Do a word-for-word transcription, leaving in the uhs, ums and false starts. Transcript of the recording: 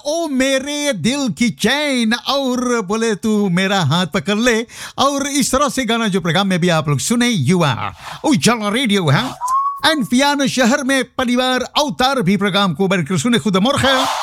ओ मेरे दिल की चैन, और बोले तू मेरा हाथ पकड़ ले। और इस तरह से गाना जो प्रोग्राम में भी आप लोग सुने, युवा उजाला रेडियो है एंड पियानो शहर में परिवार अवतार भी प्रोग्राम को बनकर सुने। खुद मोर